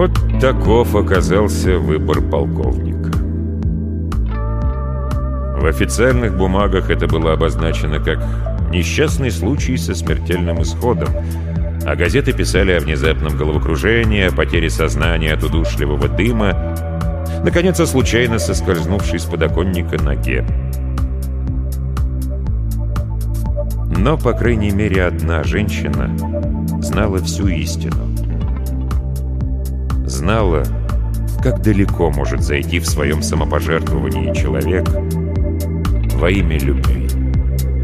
Вот таков оказался выбор полковника. В официальных бумагах это было обозначено как несчастный случай со смертельным исходом, а газеты писали о внезапном головокружении, о потере сознания от удушливого дыма, наконец, о случайно соскользнувшей с подоконника ноге. Но, по крайней мере, одна женщина знала всю истину. Знала, как далеко может зайти в своем самопожертвовании человек во имя любви.